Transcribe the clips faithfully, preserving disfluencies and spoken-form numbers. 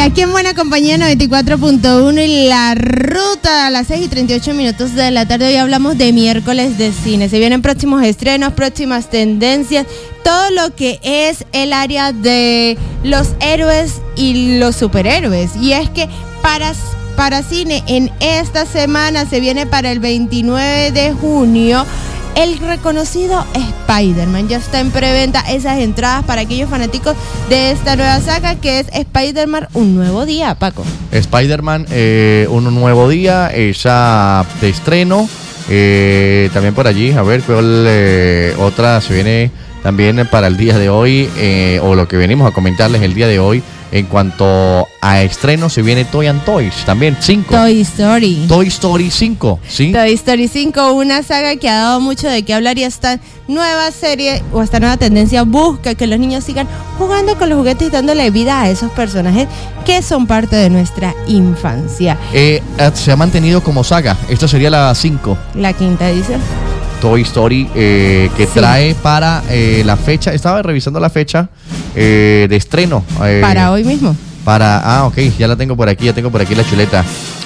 aquí en Buena Compañía noventa y cuatro punto uno y la ruta a las seis y treinta y ocho minutos de la tarde. Hoy hablamos de miércoles de cine. Se vienen próximos estrenos, próximas tendencias, todo lo que es el área de los héroes y los superhéroes. Y es que para, para cine en esta semana se viene para el veintinueve de junio el reconocido Spider-Man. Ya está en preventa esas entradas para aquellos fanáticos de esta nueva saga que es Spider-Man Un Nuevo Día, Paco. Spider-Man eh, Un Nuevo Día, esa de estreno. Eh, también por allí, a ver cuál eh, otra se viene también para el día de hoy, eh, o lo que venimos a comentarles el día de hoy. En cuanto a estreno, se viene Toy and Toys, también cinco. Toy Story. Toy Story cinco, ¿sí? Toy Story cinco, una saga que ha dado mucho de qué hablar, y esta nueva serie o esta nueva tendencia busca que los niños sigan jugando con los juguetes y dándole vida a esos personajes que son parte de nuestra infancia. Eh, se ha mantenido como saga, esta sería la cinco. La quinta edición. Toy Story, eh, que sí. trae para eh, la fecha, estaba revisando la fecha eh, de estreno. Eh, para hoy mismo. Para, ah, ok, ya la tengo por aquí, ya tengo por aquí la chuleta.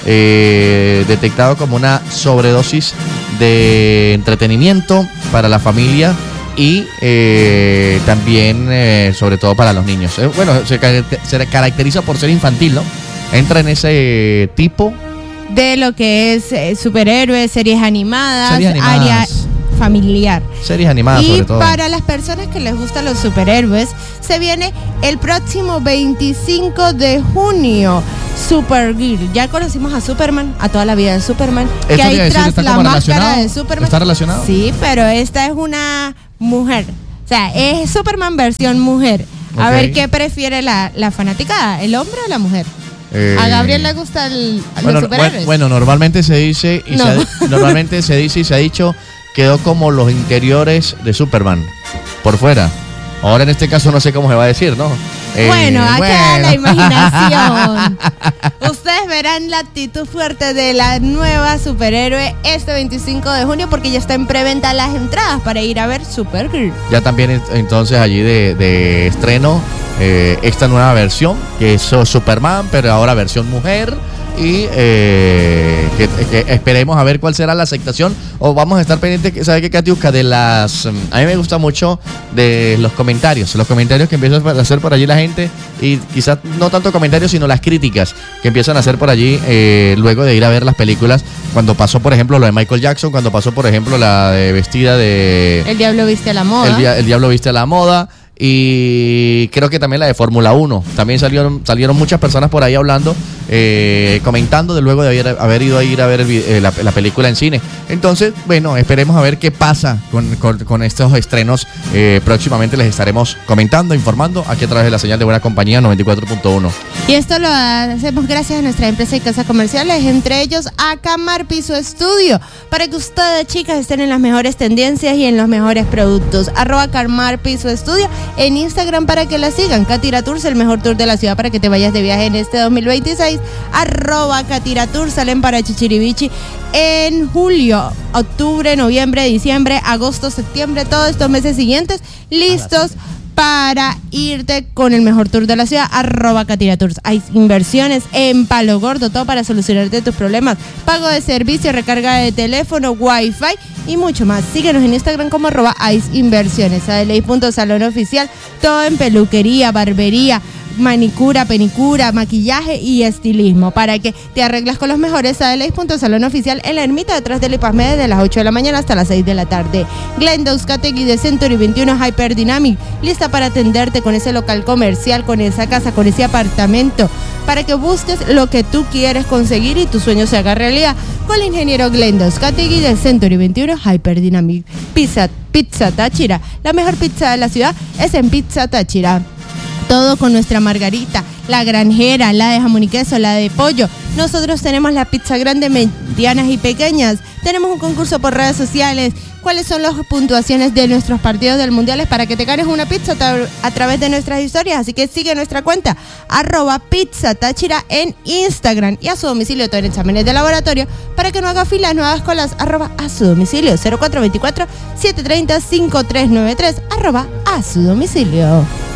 Eh, detectado como una sobredosis de entretenimiento para la familia y eh, también, eh, sobre todo, para los niños. Eh, bueno, se, se caracteriza por ser infantil, ¿no? Entra en ese tipo de lo que es eh, superhéroes, series animadas, series animadas, área familiar. Series animadas, y sobre todo. Y para las personas que les gustan los superhéroes, se viene el próximo veinticinco de junio, Supergirl. Ya conocimos a Superman, a toda la vida de Superman, que hay decir, tras la máscara de Superman. ¿Está relacionado? Sí, pero esta es una mujer. O sea, es Superman versión mujer. Okay. A ver qué prefiere la, la fanaticada, ¿el hombre o la mujer? Eh, a Gabriel le gusta el, bueno, los superhéroes. Bueno, normalmente se dice y no. se ha, normalmente se dice y se ha dicho quedó como los interiores de Superman por fuera. Ahora en este caso no sé cómo se va a decir, ¿no? Eh, bueno, acá bueno. La imaginación. Ustedes verán la actitud fuerte de la nueva superhéroe este veinticinco de junio, porque ya está en preventa las entradas para ir a ver Supergirl. Ya también entonces allí de, de estreno eh, esta nueva versión que es Superman, pero ahora versión mujer. Y eh, que, que esperemos a ver cuál será la aceptación. O vamos a estar pendientes, ¿sabe qué, Katiuska? De las... A mí me gusta mucho de los comentarios. Los comentarios que empiezan a hacer por allí la gente. Y quizás no tanto comentarios, sino las críticas que empiezan a hacer por allí eh, luego de ir a ver las películas. Cuando pasó, por ejemplo, lo de Michael Jackson. Cuando pasó, por ejemplo, la de vestida de... El Diablo Viste a la Moda. El, el Diablo Viste a la Moda. Y creo que también la de Fórmula uno. También salieron salieron muchas personas por ahí hablando, eh, comentando de luego de haber, haber ido a ir a ver el, eh, la, la película en cine. Entonces, bueno, esperemos a ver qué pasa con, con, con estos estrenos. Eh, próximamente les estaremos comentando, informando aquí a través de la señal de Buena Compañía noventa y cuatro punto uno. Y esto lo hacemos gracias a nuestra empresa y casas comerciales, entre ellos Acamar Piso Estudio, para que ustedes, chicas, estén en las mejores tendencias y en los mejores productos. Arroba Acamar Piso Estudio en Instagram para que la sigan. Catira Tours, el mejor tour de la ciudad para que te vayas de viaje en este dos mil veintiséis. Arroba Catira Tours, salen para Chichirivichi en julio, octubre, noviembre, diciembre, agosto, septiembre, todos estos meses siguientes, listos para irte con el mejor tour de la ciudad. Arroba Catira Tours. Hay inversiones en Palo Gordo, todo para solucionarte tus problemas. Pago de servicio, recarga de teléfono, wifi y mucho más. Síguenos en Instagram como arroba Ice Inversiones. Adeley punto salón oficial, todo en peluquería, barbería, manicura, penicura, maquillaje y estilismo. Para que te arreglas con los mejores, Adeley punto salón oficial en la ermita detrás del Ipasme, de las ocho de la mañana hasta las seis de la tarde. Glenda Uzcategui de Century veintiuno Hyper Dynamic, lista para atenderte con ese local comercial, con esa casa, con ese apartamento, para que busques lo que tú quieres conseguir y tu sueño se haga realidad. Con el ingeniero Glenda Uzcategui de Century veintiuno Hyper Dynamic. Pizza, Pizza Táchira, la mejor pizza de la ciudad es en Pizza Táchira. Todo con nuestra margarita, la granjera, la de jamón y queso, la de pollo. Nosotros tenemos la pizza grande, medianas y pequeñas. Tenemos un concurso por redes sociales. ¿Cuáles son las puntuaciones de nuestros partidos del mundiales para que te ganes una pizza a través de nuestras historias? Así que sigue nuestra cuenta, arroba Pizza Táchira en Instagram, y a su domicilio todo en exámenes de laboratorio para que no haga filas, no hagas colas, arroba a su domicilio, cero cuatro dos cuatro, siete tres cero, cinco tres nueve tres, arroba a su domicilio.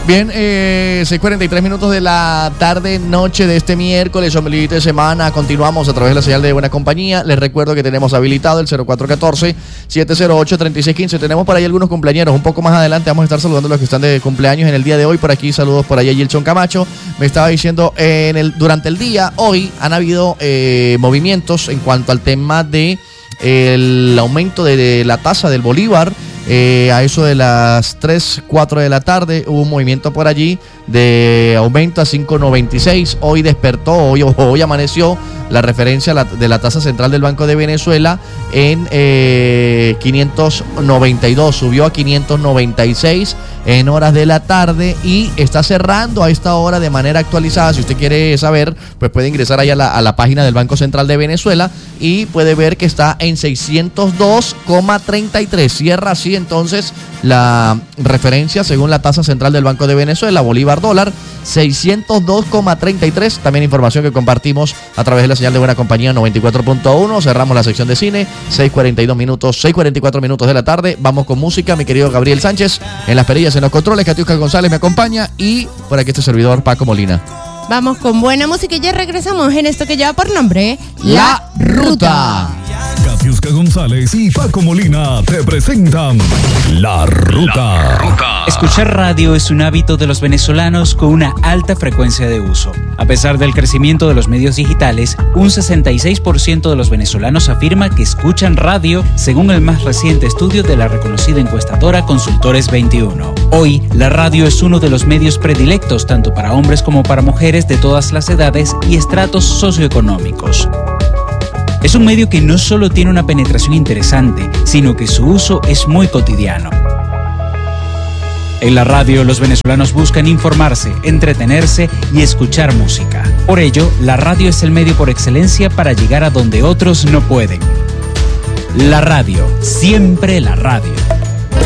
Bien, eh, seis cuarenta y tres minutos de la tarde, noche de este miércoles, ombliguito de semana. Continuamos a través de la señal de Buena Compañía. Les recuerdo que tenemos habilitado el cero cuatro uno cuatro, siete cero ocho, tres seis uno cinco. Tenemos por ahí algunos cumpleaños. Un poco más adelante vamos a estar saludando a los que están de cumpleaños en el día de hoy. Por aquí, saludos por ahí a Gilson Camacho. Me estaba diciendo, eh, en el, durante el día, hoy, han habido eh, movimientos en cuanto al tema de el aumento de, de la tasa del bolívar. Eh, a eso de las tres, cuatro de la tarde hubo un movimiento por allí de aumento a cinco noventa y seis. Hoy despertó, hoy, hoy amaneció la referencia la, de la tasa central del Banco de Venezuela en eh, quinientos noventa y dos, subió a quinientos noventa y seis en horas de la tarde y está cerrando a esta hora de manera actualizada. Si usted quiere saber, pues puede ingresar ahí a la, a la página del Banco Central de Venezuela y puede ver que está en seiscientos dos coma treinta y tres. Cierra así entonces la referencia según la tasa central del Banco de Venezuela, bolívar dólar, seiscientos dos coma treinta y tres. También información que compartimos a través de la señal de Buena Compañía noventa y cuatro punto uno. Cerramos la sección de cine, seis cuarenta y dos minutos, seis cuarenta y cuatro minutos de la tarde. Vamos con música, mi querido Gabriel Sánchez en las perillas, en los controles. Catiusca González me acompaña y por aquí este servidor Paco Molina. Vamos con buena música y ya regresamos en esto que lleva por nombre La Ruta. Catiusca González y Paco Molina te presentan La Ruta. La Ruta. Escuchar radio es un hábito de los venezolanos con una alta frecuencia de uso. A pesar del crecimiento de los medios digitales, un sesenta y seis por ciento de los venezolanos afirma que escuchan radio, según el más reciente estudio de la reconocida encuestadora Consultores veintiuno. Hoy, la radio es uno de los medios predilectos tanto para hombres como para mujeres de todas las edades y estratos socioeconómicos. Es un medio que no solo tiene una penetración interesante, sino que su uso es muy cotidiano. En la radio, los venezolanos buscan informarse, entretenerse y escuchar música. Por ello, la radio es el medio por excelencia para llegar a donde otros no pueden. La radio, siempre la radio.